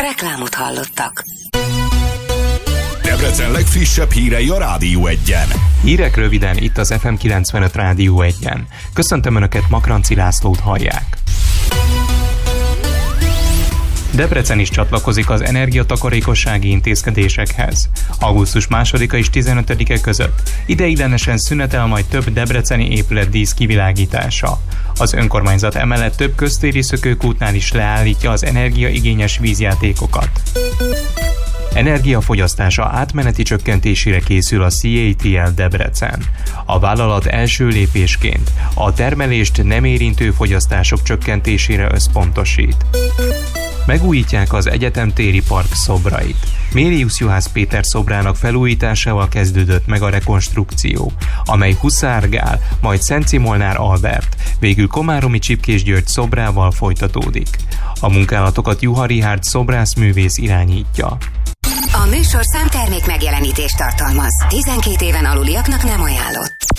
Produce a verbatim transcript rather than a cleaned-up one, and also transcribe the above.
Reklámot hallottak. Debrecen legfrissebb hírei a Rádió egyen. Hírek röviden itt az ef em kilencvenöt Rádió egyen. Köszöntöm Önöket, Makranci Lászlót hallják. Debrecen is csatlakozik az energiatakarékossági intézkedésekhez. augusztus másodika és tizenötödike között ideiglenesen szünetel majd több debreceni épület dísz kivilágítása. Az önkormányzat emellett több köztéri szökőkútnál is leállítja az energiaigényes vízjátékokat. Energiafogyasztása átmeneti csökkentésére készül a cé á té el Debrecen. A vállalat első lépésként a termelést nem érintő fogyasztások csökkentésére összpontosít. Megújítják az egyetem téri park szobrait. Mérius Juhász Péter szobrának felújításával kezdődött meg a rekonstrukció, amely Huszár Gál, majd Szenci Molnár Albert, végül Komáromi Csipkés György szobrával folytatódik. A munkálatokat Juha Richárd szobrászművész irányítja. A műsorszám termék megjelenítést tartalmaz. tizenkét éven aluliaknak nem ajánlott.